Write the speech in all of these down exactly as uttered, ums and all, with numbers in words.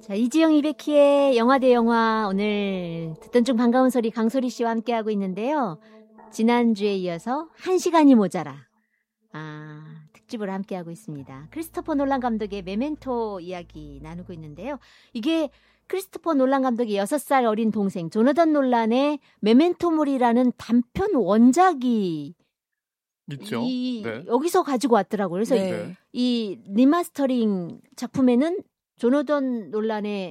자, 이지영 이백희의 영화 대 영화, 오늘 듣던 중 반가운 소리 강소리 씨와 함께하고 있는데요. 지난주에 이어서 한 시간이 모자라 아, 특집으로 함께하고 있습니다. 크리스토퍼 놀란 감독의 메멘토 이야기 나누고 있는데요. 이게 크리스토퍼 놀란 감독의 여섯 살 어린 동생 조너던 놀란의 메멘토물이라는 단편 원작이 있죠. 이, 네. 여기서 가지고 왔더라고요. 그래서 네. 이, 이 리마스터링 작품에는 조너던 놀란의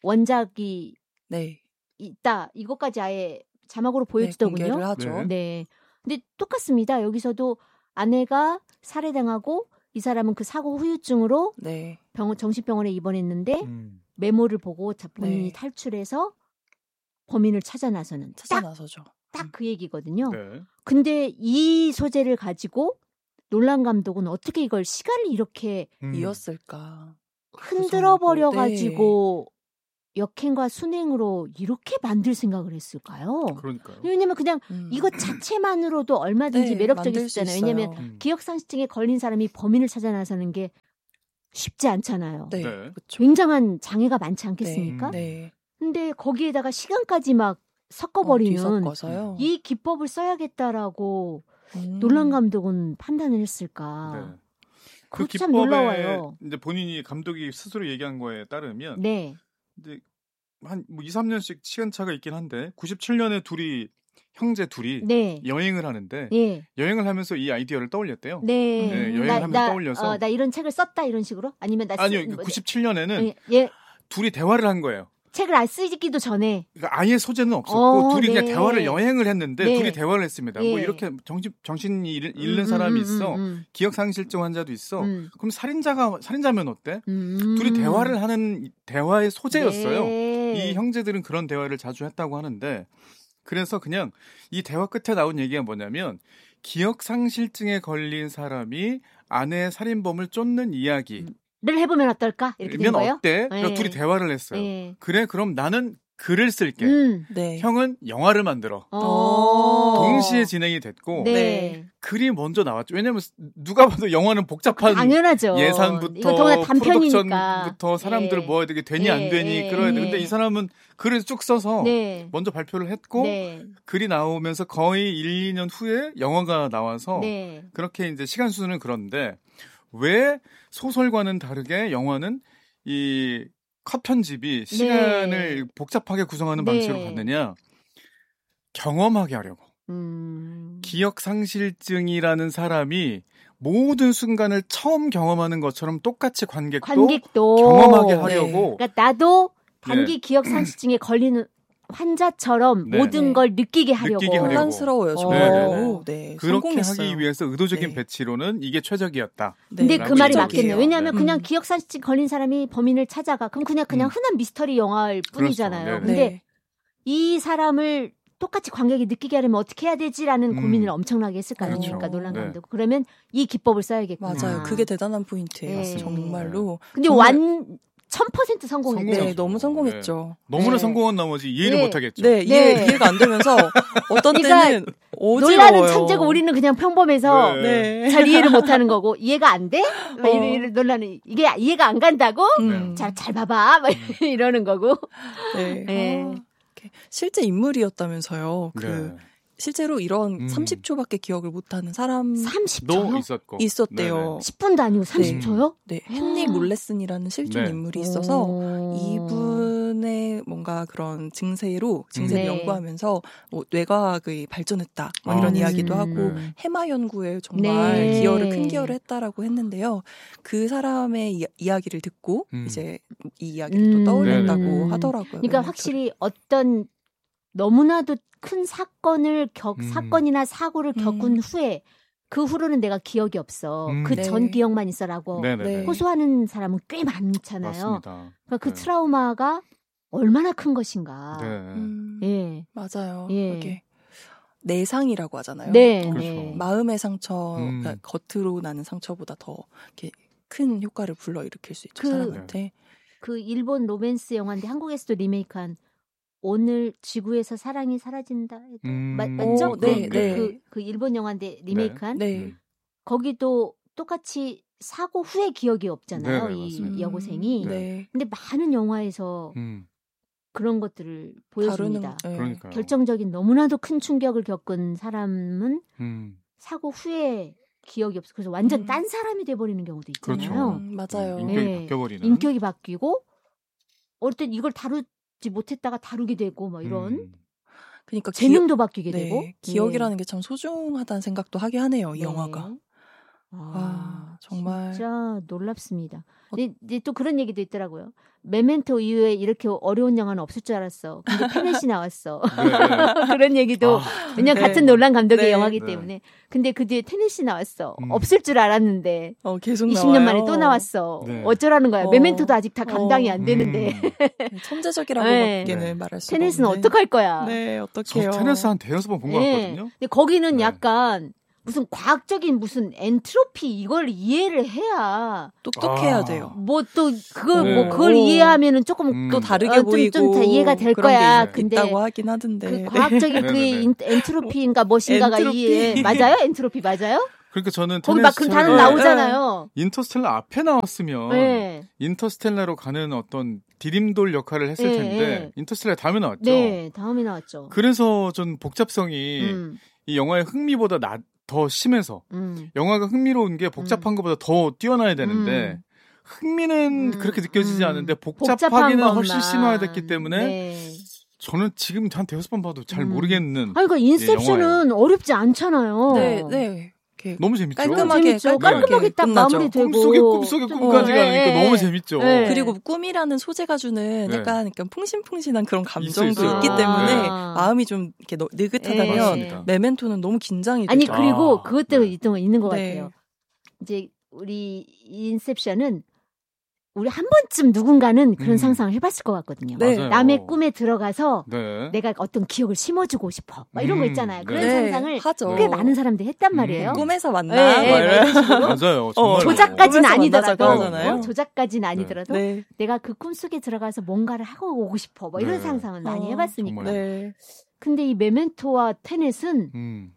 원작이 네. 있다. 이것까지 아예 자막으로 네, 보여주더군요. 공개를 하죠. 네. 네. 근데 똑같습니다. 여기서도 아내가 살해당하고 이 사람은 그 사고 후유증으로 네. 병원, 정신병원에 입원했는데 음. 메모를 보고 자- 본인이 네. 탈출해서 범인을 찾아 나서는 찾아 딱, 나서죠. 딱 그 얘기거든요. 네. 근데 이 소재를 가지고 놀란 감독은 어떻게 이걸 시간을 이렇게 음. 이었을까? 흔들어 버려 네. 가지고 역행과 순행으로 이렇게 만들 생각을 했을까요? 그러니까요. 왜냐면 그냥 음. 이것 자체만으로도 얼마든지 네, 매력적일 수 만들 수 있잖아요. 왜냐면 있어요. 음. 기억상실증에 걸린 사람이 범인을 찾아 나서는 게 쉽지 않잖아요. 네. 네. 그렇죠. 굉장한 장애가 많지 않겠습니까? 네. 네. 근데 거기에다가 시간까지 막 어, 섞어버리는 뒤섞어서요. 이 기법을 써야겠다라고 음. 놀란 감독은 판단을 했을까? 네. 그 그것도 참 기법에 놀라워요. 이제 본인이 감독이 스스로 얘기한 거에 따르면 네. 이제 한 뭐 이, 삼 년씩 시간차가 있긴 한데 구십칠 년에 둘이 형제 둘이 네. 여행을 하는데 예. 여행을 하면서 이 아이디어를 떠올렸대요. 네. 네, 음. 여행을 나, 하면서 나, 떠올려서 어, 나 이런 책을 썼다 이런 식으로? 아니면 나 쓰, 아니요. 뭐, 구십칠 년에는 예, 예. 둘이 대화를 한 거예요. 책을 안 쓰기도 전에. 그러니까 아예 소재는 없었고 어, 둘이 그냥 네. 대화를 여행을 했는데 네. 둘이 대화를 했습니다. 예. 뭐 이렇게 정신 정신이 잃- 잃는 음, 사람이 음, 있어. 음, 음. 기억 상실증 환자도 있어. 음. 그럼 살인자가 살인자면 어때? 음. 둘이 대화를 하는 대화의 소재였어요. 네. 이 형제들은 그런 대화를 자주 했다고 하는데 그래서 그냥 이 대화 끝에 나온 얘기가 뭐냐면 기억 상실증에 걸린 사람이 아내의 살인범을 쫓는 이야기. 를 해보면 어떨까? 이렇게 된 면 거예요? 어때? 네. 그러니까 둘이 대화를 했어요. 네. 그래 그럼 나는 글을 쓸게. 음. 네. 형은 영화를 만들어. 어. 동시에 진행이 됐고 네. 네. 글이 먼저 나왔죠. 왜냐하면 누가 봐도 영화는 복잡한 당연하죠. 예산부터 이거 더구나 단편이니까. 프로덕션부터 사람들을 예. 모아야 되게 되니 예, 안 되니 예, 끌어야 돼. 예. 근데 이 사람은 글을 쭉 써서 네. 먼저 발표를 했고 네. 글이 나오면서 거의 일, 이 년 후에 영화가 나와서 네. 그렇게 이제 시간 순은 그런데 왜 소설과는 다르게 영화는 이 컷 편집이 시간을 복잡하게 구성하는 네. 방식으로 갔느냐? 경험하게 하려고. 음. 기억 상실증이라는 사람이 모든 순간을 처음 경험하는 것처럼 똑같이 관객도, 관객도 경험하게 하려고. 그러니까 나도 단기 네. 기억 상실증에 걸리는 환자처럼 네. 모든 네. 걸 느끼게 하려고. 느끼게 하려고. 혼란스러워요. 어. 정말로. 네네네. 네. 그렇게 성공했어요. 하기 위해서 의도적인 네. 배치로는 이게 최적이었다. 근데 네. 그 말이 라고 맞겠네요. 얘기해요. 왜냐하면 네. 그냥 음. 기억 상실증 걸린 사람이 범인을 찾아가. 그럼 그냥 그냥 음. 흔한 미스터리 영화일 뿐이잖아요. 그렇죠. 근데 네. 이 사람을 똑같이 관객이 느끼게 하려면 어떻게 해야 되지라는 음. 고민을 엄청나게 했을 거 아닙니까? 그렇죠. 놀란 네. 감독. 그러면 이 기법을 써야겠구나. 맞아요. 그게 대단한 포인트예요. 네. 정말로. 근데 정말- 완 천 퍼센트 성공했죠. 네, 성공했죠. 너무 성공했죠. 너무나 네. 성공한 나머지 이해를 네. 못하겠죠. 네, 이해, 네. 이해가 안 되면서 어떤 그러니까 때는 어지러워요. 놀라는 천재고 우리는 그냥 평범해서 네. 네. 잘 이해를 못하는 거고 이해가 안 돼? 막 어. 이래, 이래 놀라는 이게 이해가 안 간다고? 음. 잘 잘 봐봐 막 이러는 거고. 네. 네. 아, 이렇게 실제 인물이었다면서요. 그 네. 실제로 이런 음. 삼십 초밖에 기억을 못하는 사람 삼십 너 초요? 있었고. 있었대요. 십 분도 아니고 삼십 초요? 네, 헨리 몰레슨이라는 실존 네. 인물이 있어서 오. 이분의 뭔가 그런 증세로 증세를 네. 연구하면서 뭐 뇌과학이 발전했다 막 이런 아. 이야기도 음. 하고 네. 해마 연구에 정말 네. 기여를 큰 기여를 했다라고 했는데요. 그 사람의 이, 이야기를 듣고 음. 이제 이 이야기를 음. 또 떠올렸다고 네네. 하더라고요. 그러니까 확실히 어떤 너무나도 큰 사건을 겪 음. 사건이나 사고를 음. 겪은 후에 그 후로는 내가 기억이 없어. 음. 그 전 네. 기억만 있어라고 네네네. 네. 호소하는 사람은 꽤 많잖아요. 맞습니다. 그러니까 그 네. 트라우마가 얼마나 큰 것인가. 네. 음, 예. 맞아요. 예. 이게 내상이라고 하잖아요. 네. 그렇죠. 네. 마음의 상처, 음. 그러니까 겉으로 나는 상처보다 더 이렇게 큰 효과를 불러일으킬 수 있죠. 그- 사람한테. 그 일본 로맨스 영화인데 한국에서도 리메이크한 오늘 지구에서 사랑이 사라진다. 음. 맞, 맞죠? 오, 그, 네, 그, 네. 그, 그 일본 영화인데 리메이크한 네. 음. 거기도 똑같이 사고 후에 기억이 없잖아요. 네네, 이 맞습니다. 여고생이. 음, 네. 근데 많은 영화에서 음, 그런 것들을 보여줍니다. 다루는, 네. 그러니까요. 결정적인 너무나도 큰 충격을 겪은 사람은 음, 사고 후에 기억이 없어. 그래서 완전 음. 딴 사람이 돼버리는 경우도 그렇죠. 있잖아요. 음, 맞아요. 인격이 네. 바뀌어버리는. 인격이 바뀌고 어릴 땐 이걸 다루지 못했다가 다루게 되고 뭐 이런 음, 그러니까 기억, 재능도 바뀌게 네, 되고 기억이라는 게 참 소중하다는 생각도 하게 하네요. 이 네. 영화가. 아, 아, 정말. 진짜 놀랍습니다. 어- 근데 이제 또 그런 얘기도 있더라고요. 메멘토 이후에 이렇게 어려운 영화는 없을 줄 알았어. 근데 테넷이 나왔어. 네. 그런 얘기도 아, 왜냐면 네. 같은 놀란 감독의 네. 영화이기 네. 때문에. 근데 그 뒤에 테넷이 나왔어. 음. 없을 줄 알았는데 어, 계속 이십 년 나와요. 만에 또 나왔어. 네. 어쩌라는 거야. 어. 메멘토도 아직 다 감당이 어. 안 되는데 음, 네, 천재적이라고밖에는 네. 말할 수가 테넷은 없네. 어떡할 거야. 네, 저 어떡해요. 테네스 한 대여섯 번 본 것 예. 같거든요. 근데 거기는 네. 약간 무슨 과학적인 무슨 엔트로피 이걸 이해를 해야 똑똑해야 아. 돼요. 뭐 또 그걸 네. 뭐 그걸 오. 이해하면은 조금 음. 또 다르게 어, 좀- 보이고 좀 다 이해가 될 그런 거야. 게 근데 있다고 하긴 하던데. 그 과학적인 그 네네네. 인- 엔트로피인가 무엇인가가 엔트로피. 이해 맞아요? 엔트로피 맞아요? 그러니까 저는 거기 막 그 테네스 단어 네. 나오잖아요. 인터스텔라 앞에 나왔으면 네. 인터스텔라로 가는 어떤 디딤돌 역할을 했을 네, 텐데 네. 인터스텔라 다음에 나왔죠. 네, 다음에 나왔죠. 그래서 전 복잡성이 음, 이 영화의 흥미보다 나, 더 심해서 음. 영화가 흥미로운 게 복잡한 것보다 더 뛰어나야 되는데 음. 흥미는 음, 그렇게 느껴지지 음. 않는데 복잡한 복잡하기는 것만. 훨씬 심화됐기 때문에 네. 저는 지금 한 대여섯 번 봐도 잘 음. 모르겠는 아니, 그러니까 인셉션은 어렵지 않잖아요. 네, 네. 이렇게 너무 재밌죠. 깔끔하게 재밌죠. 깔끔하게 깔끔하게 딱 끝나죠. 마무리되고. 꿈속의 꿈속의 꿈까지 어, 가니까 예, 예. 너무 재밌죠. 네. 그리고 꿈이라는 소재가 주는 네. 약간 그러니까 풍신풍신한 그런 감정도 있어요, 있어요. 있기 때문에 아. 마음이 좀 이렇게 너- 느긋하다면 맞습니다. 메멘토는 너무 긴장이 아니 되죠. 그리고 아, 그것 때문에 네. 있던 거 있는 것 네. 같아요. 이제 우리 인셉션은 우리 한 번쯤 누군가는 그런 음. 상상을 해봤을 것 같거든요. 네. 맞아요. 남의 꿈에 들어가서 네. 내가 어떤 기억을 심어주고 싶어. 막 이런 거 음, 있잖아요. 그런 네. 상상을 하죠. 꽤 많은 사람들이 했단 말이에요. 음. 꿈에서 만나. 네, 막 네, 이런- 이런 식으로. 맞아요. 정말 조작까지는 꿈에서 아니더라도 만나자고 하잖아요. 어, 조작까지는 아니더라도 네. 내가 그 꿈속에 들어가서 뭔가를 하고 오고 싶어. 뭐 이런 네. 상상은 많이 어, 해봤으니까. 정말. 네. 근데 이 메멘토와 테넷은 음.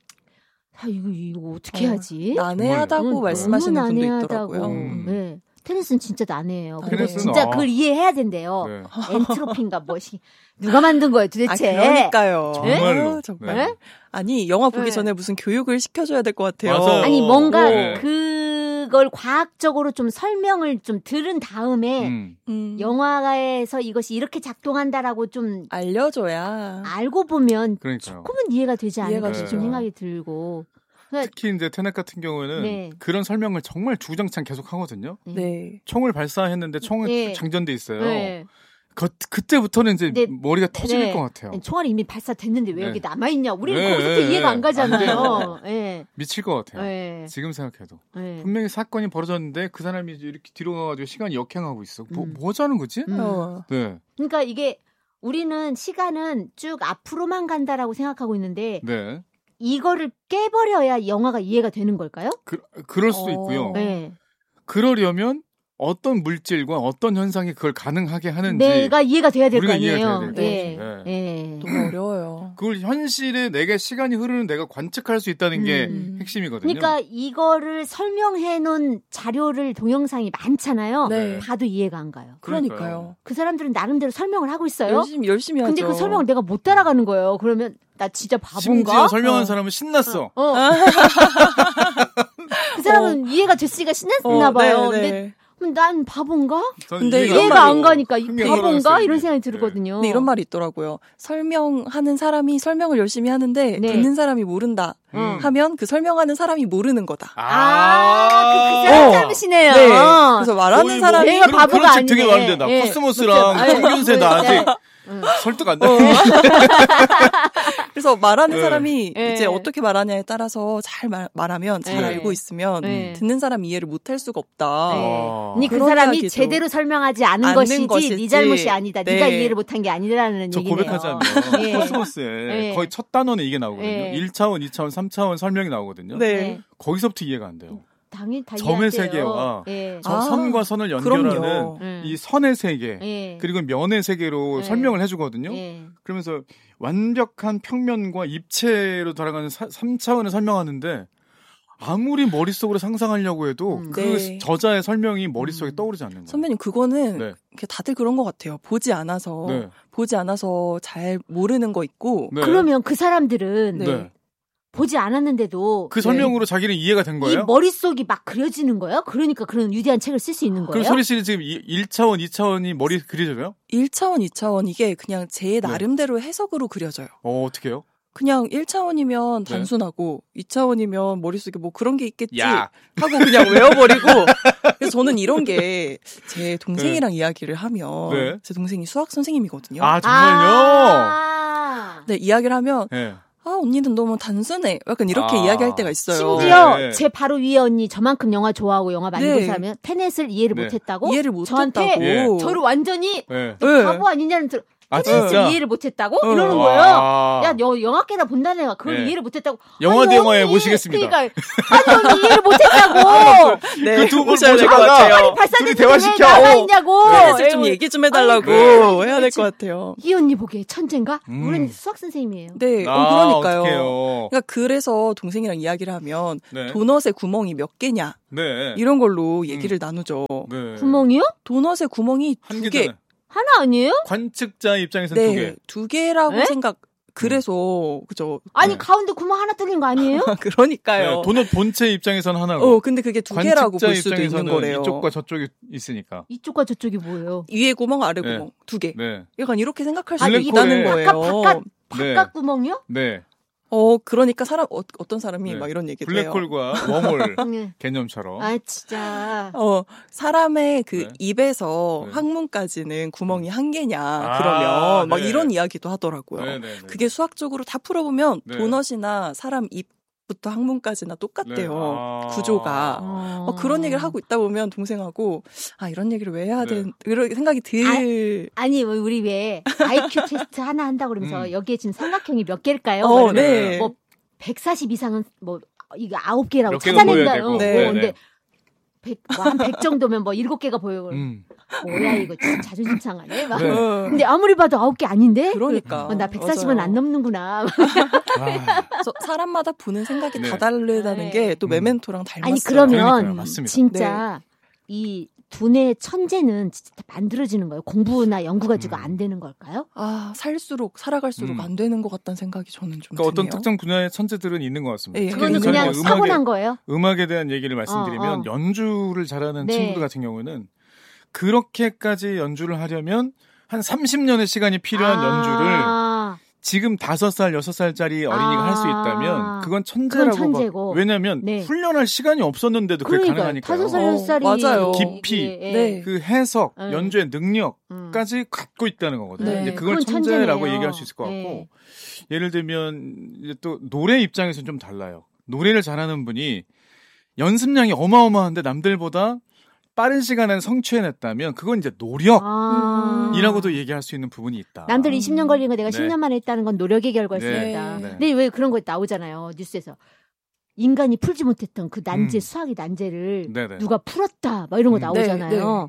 아, 이거 이거 어떻게 어, 하지? 난해하다고 음, 말씀하시는 너무 분도 난해하다고. 있더라고요. 음. 네. 테니스는 진짜 난해해요. 그리고 테니스는 진짜 아. 그걸 이해해야 된대요. 네. 엔트로피인가 뭐시 누가 만든 거예요, 아, 도대체? 그러니까요. 정말로. 아, 정말. 네. 아니, 영화 보기 네. 전에 무슨 교육을 시켜줘야 될 것 같아요. 맞아요. 아니 뭔가 네. 그걸 과학적으로 좀 설명을 좀 들은 다음에 음. 음, 영화에서 이것이 이렇게 작동한다라고 좀 알려줘야. 알고 보면 그러니까요. 조금은 이해가 되지 이해가 않을까 되죠. 좀 생각이 들고. 그러니까 특히 이제 테넷 같은 경우에는 네. 그런 설명을 정말 주구장창 계속 하거든요. 네. 총을 발사했는데 총은 네. 장전돼 있어요. 네. 그, 그때부터는 이제 네. 머리가 터질 네. 것 같아요. 총알이 이미 발사됐는데 왜 네. 여기 남아있냐. 우리는 네, 거기서부터 네, 이해가 네. 안 가잖아요. 예. 미칠 것 같아요. 네. 지금 생각해도. 네. 분명히 사건이 벌어졌는데 그 사람이 이제 이렇게 뒤로 가가지고 시간이 역행하고 있어. 뭐, 음. 뭐 하자는 거지? 음. 어. 네. 그러니까 이게 우리는 시간은 쭉 앞으로만 간다라고 생각하고 있는데 네. 이거를 깨버려야 영화가 이해가 되는 걸까요? 그, 그럴 수도 어. 있고요. 네. 그러려면 어떤 물질과 어떤 현상이 그걸 가능하게 하는지 내가 이해가 돼야 될 거 우리가 이해가 아니에요. 돼야 예. 돼요. 예. 너무 어려워요. 그걸 현실에 내가 시간이 흐르는 내가 관측할 수 있다는 게 음. 핵심이거든요. 그러니까 이거를 설명해 놓은 자료를 동영상이 많잖아요. 네. 봐도 이해가 안 가요. 그러니까요. 그 사람들은 나름대로 설명을 하고 있어요. 열심히, 열심히 하죠. 근데 그 설명을 내가 못 따라가는 거예요. 그러면 나 진짜 바본가? 심지어 설명한 어. 사람은 신났어. 어. 그 사람은 이해가 됐으니까 신났나 어, 봐요. 네, 네. 근데 그럼 난 바본가? 저는 근데 이해가 이해가 안 되고 가니까 이 흥미가 바본가? 올라갔어요, 이런 이게. 생각이 네. 들거든요. 근데 이런 말이 있더라고요. 설명하는 사람이 설명을 열심히 하는데 네. 듣는 사람이 모른다 음. 하면 그 설명하는 사람이 모르는 거다. 아, 그, 그 어. 사람 잘못이네요. 네. 그래서 말하는 거의 사람이 내가 그런- 바보가 그런 책 되게 아니네. 많은데 나 예. 코스모스랑 맞죠. 평균세 나 네. 아직 응. 설득 안 돼. 어. 그래서 말하는 네. 사람이 네. 이제 어떻게 말하냐에 따라서 잘 말, 말하면 잘 네. 알고 있으면 네. 듣는 사람 이해를 못 할 수가 없다. 아. 아니 그 그런 사람이 이야기죠. 제대로 설명하지 않은 않는 것이지, 것이지. 네 잘못이 아니다. 네. 네가 이해를 못한 게 아니라는 저 얘기네요. 고백하자면 예. 코스모스에 예. 거의 첫 단어는 이게 나오거든요. 예. 일 차원, 이 차원, 삼 차원 설명이 나오거든요. 네. 네. 거기서부터 이해가 안 돼요. 당연히 다 점의 이해하세요. 세계와 예. 저 아, 선과 선을 연결하는 그럼요. 음. 이 선의 세계 예. 그리고 면의 세계로 예. 설명을 해주거든요. 예. 그러면서 완벽한 평면과 입체로 돌아가는 삼 차원을 설명하는데 아무리 머릿속으로 상상하려고 해도 음. 그 네. 저자의 설명이 머릿속에 음. 떠오르지 않는 거예요. 선배님 그거는 네. 다들 그런 것 같아요. 보지 않아서 네. 보지 않아서 잘 모르는 거 있고. 네. 그러면 그 사람들은 네. 네. 보지 않았는데도 그 설명으로 자기는 이해가 된 이 거예요? 머릿속이 막 그려지는 거예요? 그러니까 그런 위대한 책을 쓸 수 있는 거예요? 그럼 소리 씨는 지금 일 차원, 이 차원이 머리에 그려져요? 일 차원, 이 차원 이게 그냥 제 나름대로 해석으로 그려져요. 어, 어떻게 해요? 그냥 일 차원이면 네. 단순하고 이 차원이면 머릿속에 뭐 그런 게 있겠지 야. 하고 그냥 외워버리고 그래서 저는 이런 게 제 동생이랑 이야기를 하면 네. 제 동생이 수학 선생님이거든요. 아, 정말요? 아~ 네, 이야기를 하면 네. 아 언니는 너무 단순해 약간 이렇게 아. 이야기할 때가 있어요. 심지어 네. 제 바로 위에 언니 저만큼 영화 좋아하고 영화 많이 네. 본 사람은 테넷을 이해를 네. 못했다고? 이해를 저한테 못했다고. 예. 저를 완전히 네. 네. 바보 아니냐는 들 아, 테넷을 진짜? 이해를 못했다고? 어. 이러는 와. 거예요. 야, 너 영화계나 본다는 애가 그걸 네. 이해를 못했다고. 영화 아니, 대 영화에 언니, 모시겠습니다. 그러니까 아니 언니 이해를 못했다고. 네, 그 두 분 모셔야 될 것 모셔다가 같아요. 발사대 둘이 대화시켜. 나가 있냐고. 테넷을 좀 에이, 얘기 좀 해달라고 아이고, 해야 될 그치. 것 같아요. 이 언니 보기에 천재인가? 음. 우리는 수학 선생님이에요. 네, 아, 어, 그러니까요. 어떡해요. 그러니까 그래서 동생이랑 이야기를 하면 네. 도넛에 구멍이 몇 개냐 네. 이런 걸로 얘기를 나누죠. 네. 구멍이요? 도넛에 구멍이 한 두 개. 개잖아요. 하나 아니에요? 관측자 입장에서는 네, 두 개. 두 개라고 에? 생각. 그래서 그죠. 아니 네. 가운데 구멍 하나 뚫린 거 아니에요? 그러니까요. 네, 도넛 본체 입장에서는 하나고. 어, 근데 그게 두 개라고 관측자 볼 수도 있는 입장에서는 거래요. 이쪽과 저쪽이 있으니까. 이쪽과 저쪽이 뭐예요? 위에 구멍, 아래 네. 구멍 두 개. 네. 약간 이렇게 생각할 수 블랙홀에 있다는 거예요. 바깥 바깥 네. 바깥 구멍이요? 네. 어, 그러니까 사람 어, 어떤 사람이 네. 막 이런 얘기를 해요. 블랙홀과 웜홀 네. 개념처럼. 아 진짜. 어, 사람의 그 네. 입에서 네. 항문까지는 구멍이 한 개냐, 아, 그러면 막 네. 이런 이야기도 하더라고요. 네, 네, 네. 그게 수학적으로 다 풀어보면 네. 도넛이나 사람 입부터 항문까지나 똑같대요. 네. 아. 구조가. 어. 막 그런 얘기를 하고 있다 보면 동생하고 아 이런 얘기를 왜 해야 네. 되는 이런 생각이 들. 아니 우리 왜 아이큐 테스트 하나 한다고 그러면서 음. 여기에 지금 삼각형이 몇 개일까요? 어, 뭐 이러면 네. 뭐 백사십 이상은 뭐 이거 아홉 개라고 몇 개가 보여야 찾아낸다. 되고. 어, 네, 뭐 네. 근데 백, 뭐 한 백 정도면 뭐 일곱 개가 보여. 음. 뭐야 이거 진짜 자존심 상하네. 막. 네. 어, 근데 아무리 봐도 아홉 개 아닌데? 그러니까. 어, 나 백사십은 맞아요. 안 넘는구나. 아. 그래서 사람마다 보는 생각이 네. 다 다르다는 네. 게 또 음. 메멘토랑 닮았어요. 아니 그러면 그러니까요. 맞습니다. 진짜 이 두뇌 천재는 진짜 다 만들어지는 거예요. 공부나 연구 가지고 음. 안 되는 걸까요? 아 살수록 살아갈수록 음. 안 되는 것 같다는 생각이 저는 좀 그러니까 어떤 드네요. 특정 분야의 천재들은 있는 것 같습니다. 예, 특히 그거는 저는 그냥 이제 타고난 거예요. 음악에 대한 얘기를 말씀드리면 어, 어. 연주를 잘하는 네. 친구들 같은 경우는 그렇게까지 연주를 하려면 한 삼십 년의 시간이 필요한 연주를 아, 지금 다섯 살, 여섯 살짜리 어린이가 아. 할 수 있다면 그건 천재라고 그건 천재고. 봐. 왜냐하면 네. 훈련할 시간이 없었는데도 그게 그러니까 가능하니까요. 다섯 살 어, 여섯 살이 맞아요. 깊이. 예, 예. 네. 그 해석, 음. 연주의 능력까지 음. 갖고 있다는 거거든요. 네. 이제 그걸 그건 천재라고 천재네요. 얘기할 수 있을 것 같고 네. 예를 들면 이제 또 노래 입장에서는 좀 달라요. 노래를 잘하는 분이 연습량이 어마어마한데 남들보다 빠른 시간에 성취해냈다면 그건 이제 노력이라고도 아. 얘기할 수 있는 부분이 있다. 남들 이십 년 걸린 거 내가 네. 십 년 만에 했다는 건 노력의 결과일 수 네. 있다. 네. 근데 왜 그런 거 나오잖아요. 뉴스에서. 인간이 풀지 못했던 그 난제, 음. 수학의 난제를 네네. 누가 풀었다. 막 이런 거 음. 나오잖아요. 네, 네.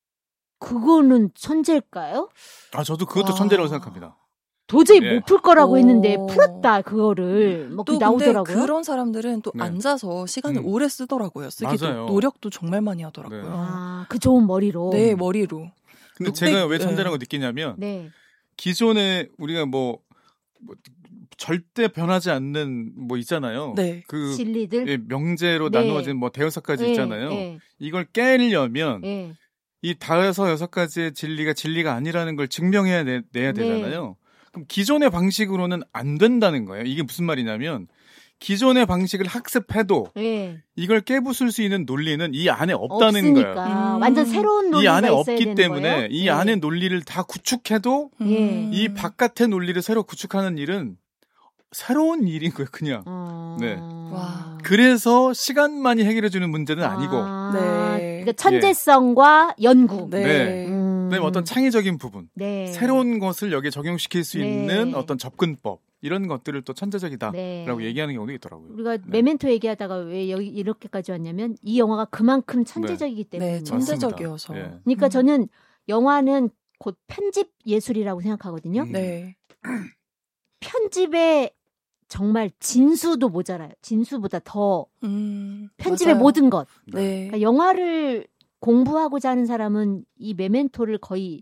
그거는 천재일까요? 아 저도 그것도 아. 천재라고 생각합니다. 도저히 예. 못 풀 거라고 오. 했는데 풀었다 그거를 뭐 또 그 근데 나오더라고요. 그런 사람들은 또 네. 앉아서 시간을 음. 오래 쓰더라고요. 쓰기도 맞아요. 노력도 정말 많이 하더라고요. 네. 아, 그 좋은 머리로. 네, 머리로. 근데 룩백- 제가 왜 네. 천재라고 느끼냐면 네. 기존에 우리가 뭐, 뭐 절대 변하지 않는 뭐 있잖아요. 네. 그 진리들. 예, 명제로 네. 나누어진 뭐 대여섯까지 예, 있잖아요. 예, 이걸 깨려면 예. 이 다여섯 여섯 가지의 진리가 진리가 아니라는 걸 증명해야 내, 내야 네. 되잖아요. 그럼 기존의 방식으로는 안 된다는 거예요. 이게 무슨 말이냐면 기존의 방식을 학습해도 예. 이걸 깨부술 수 있는 논리는 이 안에 없다는 없으니까 거예요. 음. 완전 새로운 논리가 이 안에 있어야 없기 되는 때문에 거예요? 이 예. 안에 논리를 다 구축해도 예. 음. 이 바깥의 논리를 새로 구축하는 일은 새로운 일인 거예요, 그냥. 어... 네. 와. 그래서 시간만이 해결해주는 문제는 아니고, 아, 네. 그러니까 천재성과 연구. 네. 네. 음. 그다음에 어떤 창의적인 부분, 네. 새로운 것을 여기에 적용시킬 수 네. 있는 어떤 접근법, 이런 것들을 또 천재적이다라고 네. 얘기하는 경우도 있더라고요. 우리가 네. 메멘토 얘기하다가 왜 여기 이렇게까지 왔냐면 이 영화가 그만큼 천재적이기 때문에. 네, 천재적이어서. 맞습니다. 예. 그러니까 음. 저는 영화는 곧 편집 예술이라고 생각하거든요. 음. 네. 편집의 정말 진수도 모자라요. 진수보다 더 음, 편집의 맞아요. 모든 것. 네. 그러니까 영화를 공부하고자 하는 사람은 이 메멘토를 거의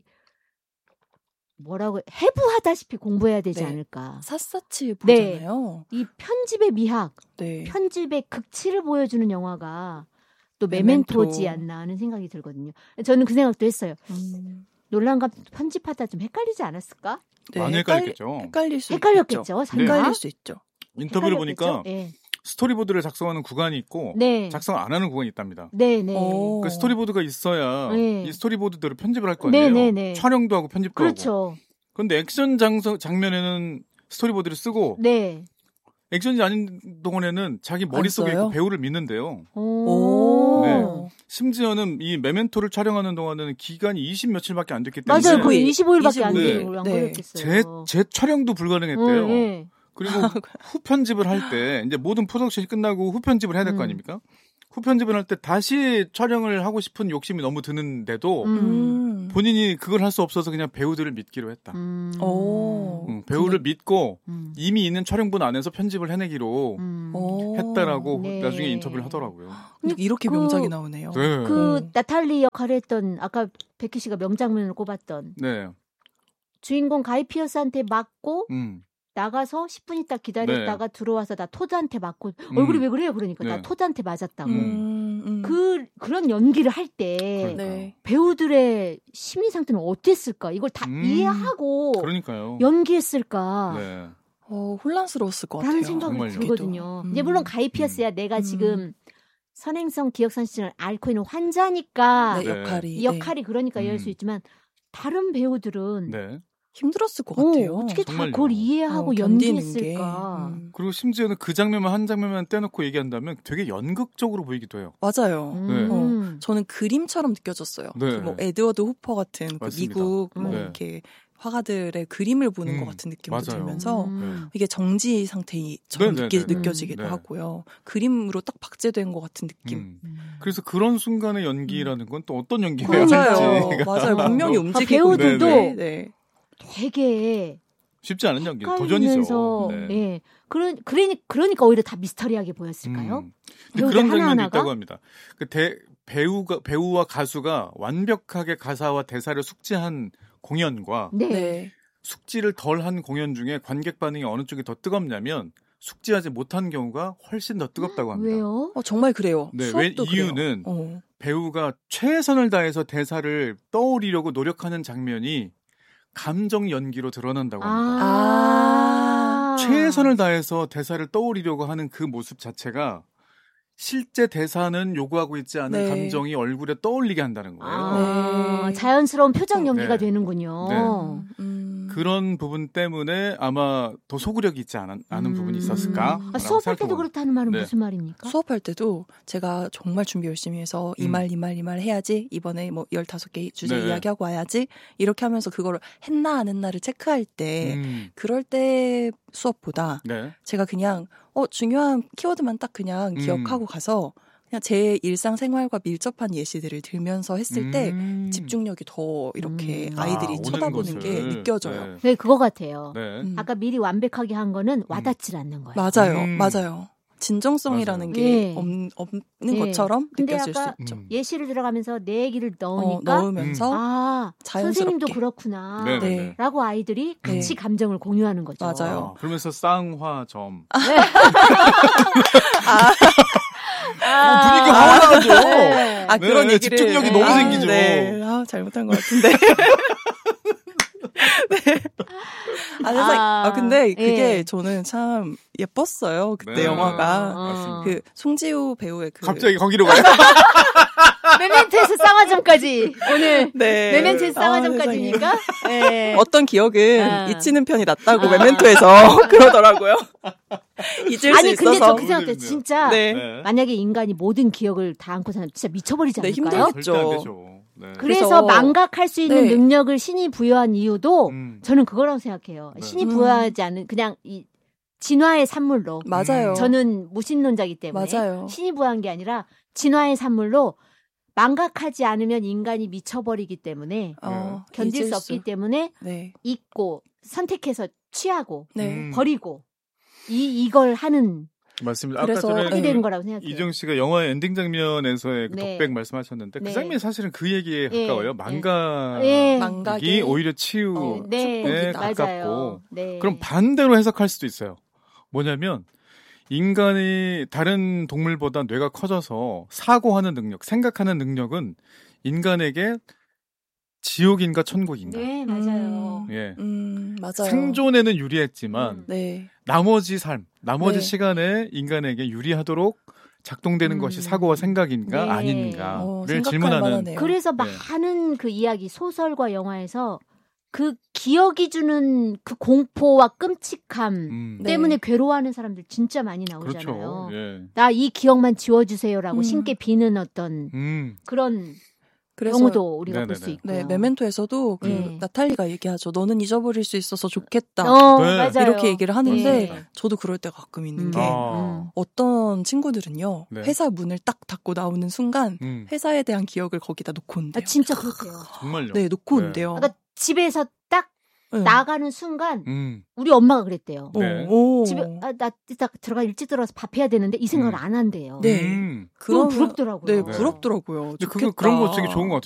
뭐라고 해부하다시피 공부해야 되지 네. 않을까. 샅샅이 네. 보잖아요. 이 편집의 미학, 네. 편집의 극치를 보여주는 영화가 또 메멘토. 메멘토지 않나 하는 생각이 들거든요. 저는 그 생각도 했어요. 음, 놀란 감독 편집하다 좀 헷갈리지 않았을까? 네. 많이 헷갈렸겠죠. 헷갈릴 수 헷갈렸겠죠, 있죠. 설마? 헷갈릴 수 있죠. 인터뷰를 보니까 네. 스토리보드를 작성하는 구간이 있고 네. 작성 안 하는 구간이 있답니다. 네, 네. 오. 그 스토리보드가 있어야 네. 이 스토리보드대로 편집을 할 거 네, 아니에요. 네, 네. 촬영도 하고 편집도 하고. 그렇죠. 그런데 액션 장소, 장면에는 스토리보드를 쓰고 네. 액션이 아닌 동안에는 자기 머릿속에 써요? 있고 배우를 믿는데요. 오. 네. 심지어는 이 메멘토를 촬영하는 동안에는 기간이 이십 며칠밖에 안 됐기 때문에 맞아요. 거의 이십오 일. 이십오 일밖에 안, 네. 걸- 안 네. 걸렸겠어요. 재, 재촬영도 불가능했대요. 네, 네. 그리고 후 편집을 할 때 이제 모든 프로덕션이 끝나고 후 편집을 해야 될 거 음. 아닙니까? 후 편집을 할 때 다시 촬영을 하고 싶은 욕심이 너무 드는데도 음. 음. 본인이 그걸 할 수 없어서 그냥 배우들을 믿기로 했다. 음. 오. 응, 배우를 믿고 음. 이미 있는 촬영분 안에서 편집을 해내기로 음. 오. 했다라고 네. 나중에 인터뷰를 하더라고요. 근데 이렇게 그- 명작이 나오네요. 네. 그 음. 나탈리 역할을 했던 아까 백희 씨가 명장면을 꼽았던 네. 주인공 가이 피어스한테 맞고 음. 나가서 십 분 있다 기다렸다가 들어와서 나 토드한테 맞고 음. 얼굴이 왜 그래요? 그러니까 네. 나 토드한테 맞았다고. 음, 음. 그 그런 연기를 할 때 그러니까. 네. 배우들의 심리 상태는 어땠을까? 이걸 다 음. 이해하고 그러니까요. 연기했을까? 네. 어, 혼란스러웠을 것 같아요. 라는 생각이 정말요. 들거든요. 음. 이제 물론 가이 피어스야 내가 음. 지금 선행성 기억상실증을 앓고 있는 환자니까 네, 네. 역할이 이 역할이 그러니까 이해할 음. 수 있지만 다른 배우들은 네. 힘들었을 것 어, 같아요. 어떻게 다 정말요. 그걸 이해하고 어, 견디는 연기했을까? 게. 음. 그리고 심지어는 그 장면만 한 장면만 떼놓고 얘기한다면 되게 연극적으로 보이기도 해요. 맞아요. 음. 저는 그림처럼 느껴졌어요. 네. 뭐 에드워드 후퍼 같은 그 맞습니다. 미국 뭐 네. 이렇게 화가들의 그림을 보는 음, 것 같은 느낌도 맞아요. 들면서 음. 이게 정지 상태처럼 네, 네, 느끼, 네, 네. 느껴지기도 네. 하고요. 그림으로 딱 박제된 것 같은 느낌. 음. 음. 그래서 그런 순간의 연기라는 건 또 어떤 연기가 맞아요. 할지가 맞아요. 분명히 아, 움직이고 배우들도 있는데, 네. 되게 쉽지 않은 연기, 헷갈리면서 도전이죠. 네. 예. 그런 그러니 그러니까 오히려 다 미스터리하게 보였을까요? 음. 근데 배우들 그런 장면도 하나하나가? 있다고 합니다. 그 대, 배우가 배우와 가수가 완벽하게 가사와 대사를 숙지한 공연과 네. 네. 숙지를 덜한 공연 중에 관객 반응이 어느 쪽이 더 뜨겁냐면 숙지하지 못한 경우가 훨씬 더 뜨겁다고 합니다. 왜요? 어, 정말 그래요. 네, 수업도 왜 그래요. 이유는 어. 배우가 최선을 다해서 대사를 떠올리려고 노력하는 장면이 감정 연기로 드러난다고 합니다. 아. 최선을 다해서 대사를 떠올리려고 하는 그 모습 자체가 실제 대사는 요구하고 있지 않은 네. 감정이 얼굴에 떠올리게 한다는 거예요. 아, 네. 자연스러운 표정 연기가 네. 되는군요. 네. 음. 그런 부분 때문에 아마 더 소구력이 있지 않은, 않은 음. 부분이 있었을까? 아, 수업할 때도 그렇다는 말은 네. 무슨 말입니까? 수업할 때도 제가 정말 준비 열심히 해서 이 음. 말, 이 말, 이 말 해야지. 이번에 뭐 열다섯 개 주제 네. 이야기하고 와야지. 이렇게 하면서 그거를 했나 안 했나를 체크할 때 음. 그럴 때 수업보다 네. 제가 그냥 어 중요한 키워드만 딱 그냥 음. 기억하고 가서 그냥 제 일상생활과 밀접한 예시들을 들면서 했을 때 음. 집중력이 더 이렇게 음. 아이들이 아, 오는 쳐다보는 게 것을. 느껴져요. 네. 네, 그거 같아요. 네. 음. 아까 미리 완벽하게 한 거는 와닿질 않는 거예요. 맞아요. 음. 맞아요. 진정성이라는 맞아요. 게 예. 없, 없는 예. 것처럼 근데 느껴질 수 아까 있죠. 음. 예시를 들어가면서 내 얘기를 어, 넣으니까 넣으면서 아, 자연스럽게. 선생님도 그렇구나. 네, 네, 네. 네. 라고 아이들이 같이 네. 감정을 공유하는 거죠. 맞아요. 아, 그러면서 쌍화점. 아, 분위기가 화나죠. 네. 아, 그런 네, 얘기를. 집중력이 너무 아, 생기죠. 네. 아, 잘못한 것 같은데. 네. 아, 세상, 아, 아, 근데 그게 예. 저는 참 예뻤어요. 그때 네. 영화가. 어. 맞습니다. 그, 송지우 배우의 그. 갑자기 거기로 가요? 메멘토에서 쌍화점까지 오늘 네. 메멘토에서 아, 쌍화점까지니까 네. 어떤 기억은 아. 잊히는 편이 낫다고 아. 메멘토에서 그러더라고요. 잊을 아니 수 근데 있어서. 저 그 생각도 너무 진짜 네. 네. 만약에 인간이 모든 기억을 다 안고 사면 진짜 미쳐버리지 네, 않을까요? 힘들겠죠. 절대 안 되죠. 네. 그래서 그래서- 망각할 수 있는 네. 능력을 신이 부여한 이유도 음. 저는 그거라고 생각해요. 네. 신이 음. 부여하지 않은 그냥 이 진화의 산물로 맞아요. 저는 무신론자이기 때문에 맞아요. 신이 부여한 게 아니라 진화의 산물로 망각하지 않으면 인간이 미쳐버리기 때문에 어, 견딜 잊을 수 없기 때문에 네. 잊고 선택해서 취하고 네. 음. 버리고 이 이걸 하는 맞습니다. 그래서 아까 하게 전에 되는 거라고 생각해요. 이정 씨가 영화의 엔딩 장면에서의 그 네. 독백 말씀하셨는데 네. 그 장면이 사실은 그 얘기에 예. 가까워요. 예. 망각이 예. 망각이 오히려 치유. 어, 네, 네, 축복이다. 가깝고. 맞아요. 네. 그럼 반대로 해석할 수도 있어요. 뭐냐면 인간이 다른 동물보다 뇌가 커져서 사고하는 능력, 생각하는 능력은 인간에게 지옥인가 천국인가. 네, 맞아요. 음. 예. 음, 맞아요. 생존에는 유리했지만 음. 네. 나머지 삶, 나머지 네. 시간에 인간에게 유리하도록 작동되는 음. 것이 사고와 생각인가 네. 아닌가를 어, 생각할 질문하는 만하네요. 그래서 네. 많은 그 이야기 소설과 영화에서 그 기억이 주는 그 공포와 끔찍함 음. 네. 때문에 괴로워하는 사람들 진짜 많이 나오잖아요. 그렇죠. 예. 나 이 기억만 지워주세요라고 음. 신께 비는 어떤 음. 그런 그래서 경우도 우리가 볼 네네네. 수 있고. 네, 메멘토에서도 그 네. 나탈리가 얘기하죠. 너는 잊어버릴 수 있어서 좋겠다. 어, 네. 맞아요. 이렇게 얘기를 하는데 네. 저도 그럴 때가 가끔 있는 음. 게 아. 어떤 친구들은요. 네. 회사 문을 딱 닫고 나오는 순간 음. 회사에 대한 기억을 거기다 놓고 아, 온대요. 진짜 그렇대요. 정말요. 네, 놓고 네. 온대요. 그러니까 집에서 딱 네. 나가는 순간 음. 우리 엄마가 그랬대요. 어, 네. 오. 집에 아, 나 이따 들어가 일찍 들어가서 밥 해야 되는데 이 생각을 음. 안 한대요. 네. 음. 그건 그러면- 부럽더라고요. 네, 네. 부럽더라고요. 근데 좋겠다. 그거 그런 거 되게 좋은 것 같아요.